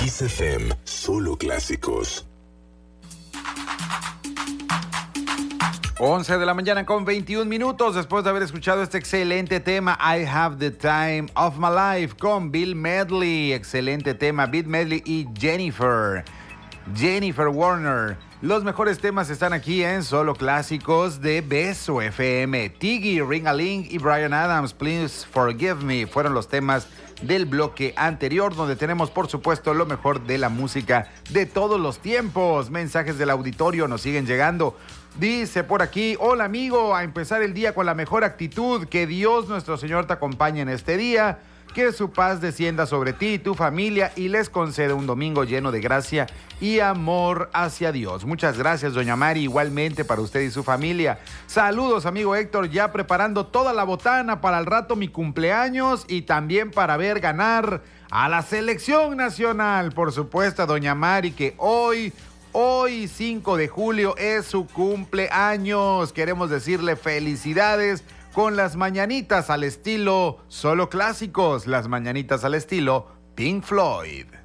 Kiss FM, solo clásicos. 11 de la mañana con 21 minutos después de haber escuchado este excelente tema I Have the Time of My Life con Bill Medley. Excelente tema, Bill Medley y Jennifer Warner. Los mejores temas están aquí en Solo Clásicos de Beso FM. Tiggy, Ring-a-Ling y Bryan Adams, Please Forgive Me fueron los temas del bloque anterior, donde tenemos por supuesto lo mejor de la música de todos los tiempos. Mensajes del auditorio nos siguen llegando. Dice por aquí: hola amigo, a empezar el día con la mejor actitud. Que Dios nuestro Señor te acompañe en este día, que su paz descienda sobre ti y tu familia y les conceda un domingo lleno de gracia y amor hacia Dios. Muchas gracias, doña Mari, igualmente para usted y su familia. Saludos, amigo Héctor, ya preparando toda la botana para el rato mi cumpleaños y también para ver ganar a la selección nacional. Por supuesto, doña Mari, que hoy 5 de julio es su cumpleaños. Queremos decirle felicidades con las mañanitas al estilo Solo Clásicos, las mañanitas al estilo Pink Floyd.